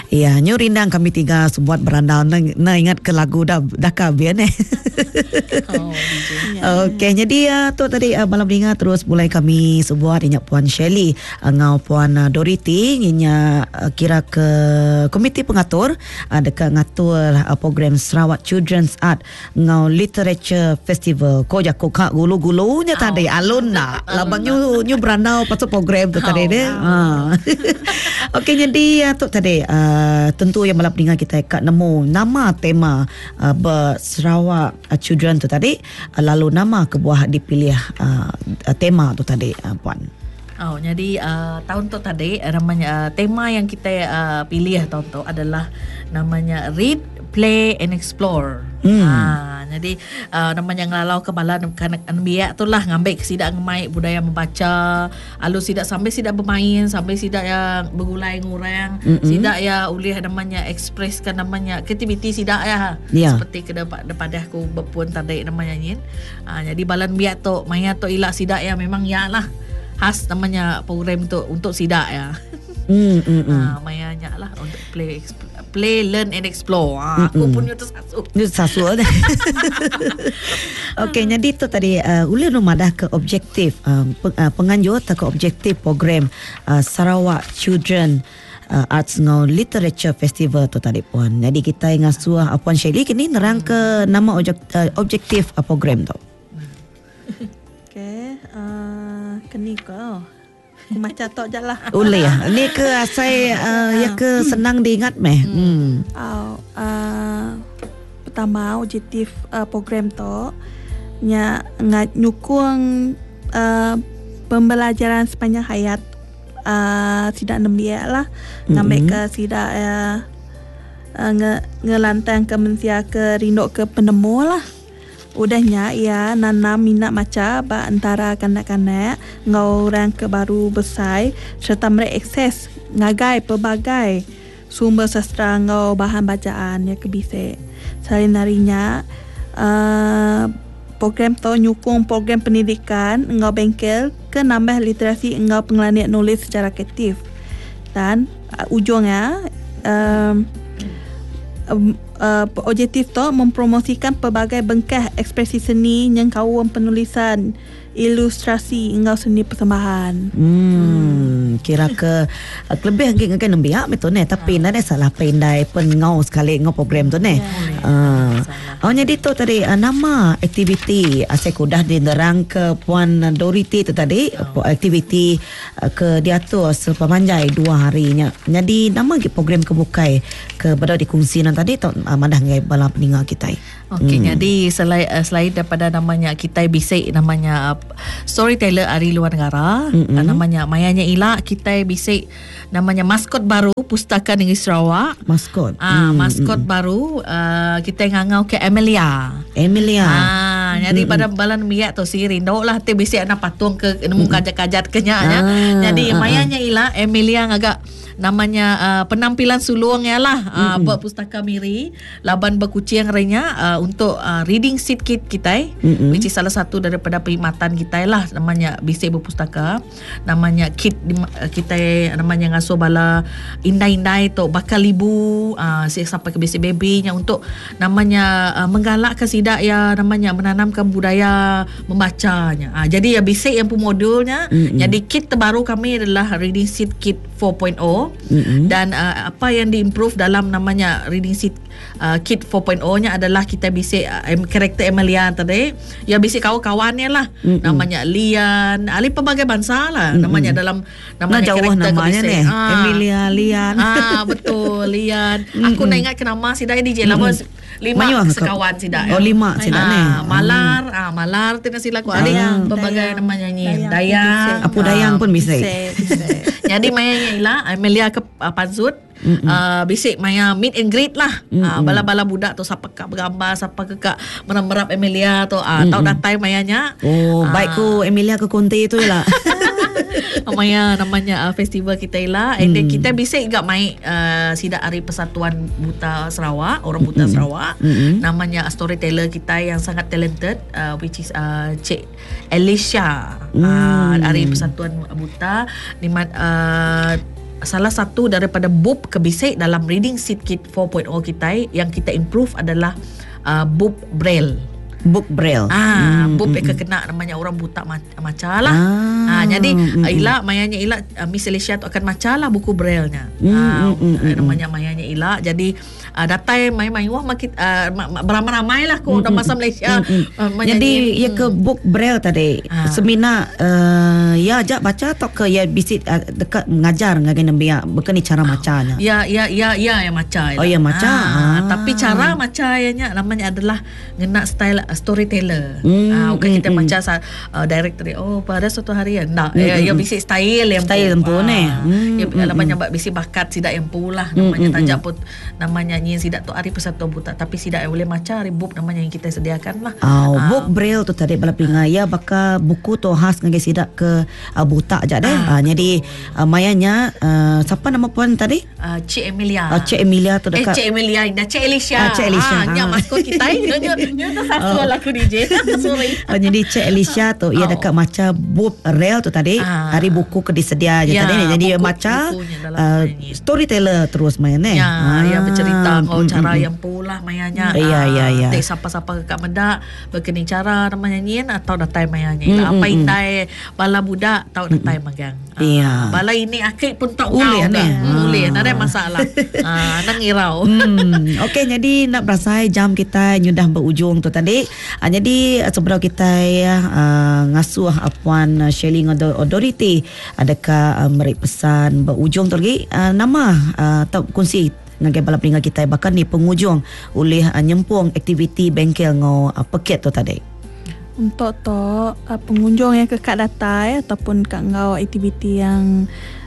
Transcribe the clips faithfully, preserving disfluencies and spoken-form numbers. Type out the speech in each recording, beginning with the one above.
Ya, nyu rindang kami tiga sebuat berandau na, na ingat ke lagu dah dah kabian eh. Oh, Okey, jadi uh, tu tadi uh, malam dengar terus mulai kami sebuah inyak Puan Shirley uh, ngau Puan uh, Dorothy inya uh, kira ke komiti pengatur uh, dekat ngatur uh, program Sarawak Children's Art ngau Literature Festival. Ko jako kak gulu-gulunya tadi alun nak labang nyu nyu berandau pasal program tu tadi deh. Ha. Okey, jadi uh, tu tadi uh, tentu yang malam dengar kita kat nemu nama tema uh, Sarawak uh, Children tu tadi, uh, lalu nama kebuah dipilih uh, tema tu tadi uh, Puan. Oh, jadi uh, tahun tu tadi namanya uh, tema yang kita uh, pilih tahun tu adalah namanya Read, Play and Explore. Hmm. Ha, jadi uh, namanya ngelalau kemalan kanak anbiak tu lah ngambil sidak ngemai budaya membaca, alus sidak sampai sidak bermain, sampai sidak yang bergulai ngurang, mm-hmm. sidak ya ulih namanya ekspreskan namanya kreativiti sidak ya. Yeah. Seperti ke depan daripada aku berpun tadi namanya nyin. Ha, jadi balan biak tu maya tu ilak sidak ya memang ya lah khas namanya program tu untuk sidak ya. Hmm, hmm, hmm. Ha, mayanya lah untuk play, play, learn and explore. Ha, aku hmm, punya tu satu. Itu satu. Okey, jadi tu tadi uh, ulun rumah dah ke objektif uh, penganjur ke objektif program uh, Sarawak Children uh, Arts ngau Literature Festival tu tadi Puan. Jadi kita ingat suah uh, Puan Shirley kini nerang ke nama objek, uh, objektif uh, program tu. Okey, uh, kini kau aku macam tok je lah. Boleh ya. Ni ke asai uh, ya ke senang diingat meh. Hmm. Oh, uh, pertama objektif uh, program tu nya ngat nyukung uh, pembelajaran sepanjang hayat uh, sidak nembiak lah. Ngambil mm-hmm. ke sidak uh, uh, nge, ngelantang ke mensia ke rindok ke penemu lah. Udahnya ia nanam minat maca ba antara kanak-kanak ngau orang ke baru besar serta mereka akses ngagai pelbagai sumber sastra ngau bahan bacaan ya kebisik. Selain darinya uh, program tu nyukung program pendidikan ngau bengkel ke nambah literasi ngau pengelanian nulis secara kreatif. Dan uh, ujungnya um, um, Uh, objektif tu mempromosikan pelbagai bengkah ekspresi seni yang kaum penulisan, ilustrasi hingga seni persembahan. Hmm, kira ke lebih lagi dengan nembiak betul ni, tapi nak ada salah pendai pengau sekali ngau program tu ni. Ah, oh jadi tu tadi uh, nama aktiviti saya kudah dinerang ke Puan Dorothy tu tadi, oh. aktiviti uh, ke diatur sepanjang dua harinya. Jadi nama program kebukai ke pada dikongsikan tadi tu uh, madah ngai bala pendengar kita. Okey, hmm. jadi selain uh, selain daripada namanya kita bisik namanya uh, storyteller dari luar negara, mm-hmm. uh, namanya mayanya Ila, kita bisik namanya maskot baru Pustaka Negeri Sarawak. Maskot. Ah, mm-hmm. maskot baru uh, kita ngangau ke Amelia. Amelia. Ah, jadi mm-hmm. pada balan miak tu si rindo lah te bisik anak patung ke nemu mm-hmm. kajat-kajat kenyanya. Ah, jadi ah, mayanya Ila Amelia agak namanya uh, penampilan sulungnya lah uh, mm-hmm. buat pustaka miri laban berkucing renya uh, untuk uh, reading seat kit kita mm-hmm. which is salah satu daripada perkhidmatan kita lah namanya bisik berpustaka namanya kit uh, kita namanya ngasuh bala indai-indai tu bakal ibu uh, sampai ke bisik babynya untuk namanya uh, menggalakkan sidak ya namanya menanamkan budaya membacanya uh, jadi ya bisik yang pemodulnya mm-hmm. jadi kit terbaru kami adalah reading seat kit four point oh. Mm-hmm. Dan uh, apa yang diimprove dalam namanya reading seat uh, kit four point oh-nya adalah kita bisik uh, karakter Amelia tadi ya bisik kawan-kawannya lah mm-hmm. namanya Lian ali pelbagai bangsa lah mm-hmm. namanya dalam namanya nah, karakter namanya ni ah. Amelia Lian ah betul Lian mm-hmm. aku nak ingat ke nama sidak D J mm-hmm. lah lima Mayuh, sekawan sidak oh lima sidak ni ah, Malar hmm. ah Malar tidak silaku ali pelbagai namanya ni Dayang Apu Dayang pun bisa jadi mayanya Ila Amelia ke uh, Panzut mm-hmm. uh, bisik maya meet and greet lah mm-hmm. uh, bala-bala budak tu siapa kak bergambar siapa kak merap-merap Amelia tu uh, mm-hmm. tahu datai mayanya oh uh, baik ku Amelia ke konti tu lah maya namanya uh, festival kita lah and then mm. kita bisik gak mai uh, sidak hari Persatuan Buta Sarawak orang buta mm-hmm. Sarawak mm-hmm. namanya storyteller kita yang sangat talented uh, which is uh, Cik Alicia mm. uh, hari Persatuan Buta di uh, salah satu daripada B U P Kebisik dalam Reading Seed Kit empat titik kosong kita yang kita improve adalah uh, B U P Braille. Book Braille. Ah, Hmm, B U P hmm, yang kena namanya orang buta ma- macam lah. Ah, Ah, jadi hmm, uh, Ila mayanya Ila uh, Miss Alicia tu akan macam lah buku Braille-nya. Hmm, Ah, hmm, hmm, namanya mayanya Ila. Jadi uh, datai mai-mai wah makit uh, beramai-ramai lah ko dalam masa Malaysia. Hmm, Uh, Jadi menyanyi. ya ke book Braille tadi. Ah. Semina uh, ya ajak baca atau ke ya bisit uh, dekat mengajar ngagai nambia bukan ni cara macanya. Ya, ya, ya, ya, yang macam. Oh, yang macam. Ah, Ah. Tapi cara macam yang namanya adalah ngena style uh, storyteller. Hmm, Ah, bukan hmm, kita hmm. macam uh, director. Oh, pada suatu hari ya. Nah, Hmm, ya, hmm, ya hmm. bisik style yang Style yang pun, eh. Hmm, Ya, hmm, namanya hmm. buat bisik bakat sidak yang pula Hmm, namanya hmm, tajak hmm. pun namanya nyi sidak tu hari persatu buta tapi sidak yang boleh macam hari book namanya yang kita sediakan lah. Oh, Ah. book Braille tu tadi bala pinga ya baka buku tu khas ngagai sidak ke uh, buta aja deh. Ah, Ah, jadi uh, mayanya uh, siapa nama puan tadi? Uh, Cik Emilia. Uh, Cik Emilia tu Eh, dekat Cik Emilia Indah. Cik Alicia. Ah, Cik Alicia. Ah, nya Ah. maskot kita. Nya nya tu satu lah aku D J. Sorry. Oh, jadi Cik Alicia tu ia Oh. dekat macam book Braille tu tadi Ah. hari buku ke disedia je Ya, tadi jadi buku- macam bukunya dalam uh, ini. storyteller terus main eh. Ya, yang bercerita kau mm, cara mm, yang pula mayanya. Ya, ya, ya. Dek siapa-siapa kat medak berkening cara namanya nyin atau datai mayanya. Mm, Apa mm, indai bala budak tahu datai magang. Ah, Iya. Bala ini akhir pun tak Ulih, tahu. aneh. Hmm, Ulih, Ah. tak ada masalah. Ah, nang irau. Hmm, okey jadi nak berasai jam kita nyudah berujung tu tadi. Uh, jadi uh, sebelum kita ya uh, ngasuh uh, puan uh, Shelly Authority adakah uh, merik pesan berujung tu lagi uh, nama uh, atau kongsi ngagai bala peningat kita bahkan ni pengujung oleh uh, nyempung aktiviti bengkel ngo uh, peket tu tadi. Untuk tu uh, pengunjung yang kekak datai ataupun kat ngau aktiviti yang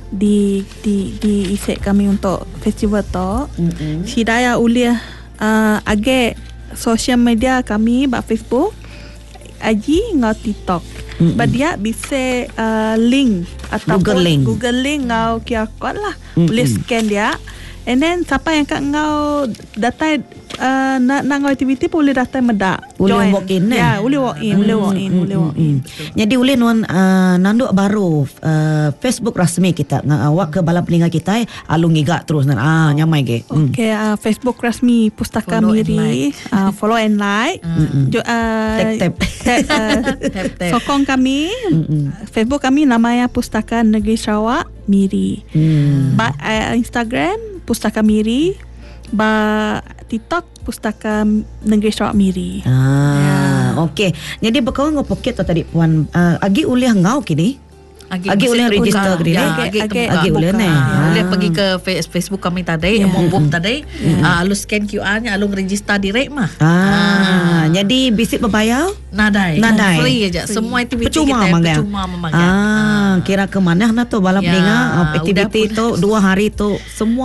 di di di isek kami untuk festival tu, Mm-mm. sidaya uliah uh, agak sosial media kami bak Facebook, aji ngau TikTok. Mm-mm. Badia bisa uh, link ataupun Google link. Google link ngau Q R code lah. Mm-mm. Boleh scan dia. And then siapa yang kat ngau datai uh, nak nak ngau aktiviti pun boleh datai medak. Boleh Join. walk in, eh? Ya, boleh walk in, boleh walk in, Hmm, boleh hmm, walk in. hmm. Jadi ulin wan uh, nanduk baru uh, Facebook rasmi kita nga awak ke bala peningat kita alung giga terus nan ah nyamai ge. Hmm. Okay, uh, Facebook rasmi Pustaka Follow and Miri, uh, follow and like. Mm-mm. Jo, uh, Tap, tap. tap, uh, Tap, tap. sokong kami. Mm-mm. Facebook kami namanya Pustaka Negeri Sarawak Miri. Hmm. Ba, uh, Instagram Pustaka Miri. Ba TikTok Pustaka Negeri Sarawak Miri. Ah, okey. Jadi berkawan ngau poket tu tadi puan uh, agi uliah ngau kini. Agi boleh masih register terbuka. ke dia? Ya, Agi- agi agi- terbuka. agi boleh, buka. ne? Ah, Ah. boleh pergi ke face- Facebook kami tadi, Ya. yeah. Bob tadi. Ah, alus scan Q R-nya, alung register direct mah. Ah, jadi bisik berbayar? Nadai. Nadai. Free aja. Semua aktiviti Percuma kita magang. percuma memagang. Ah, kira ke mana na tu balap Ya, dengar aktiviti udah tu dua hari tu semua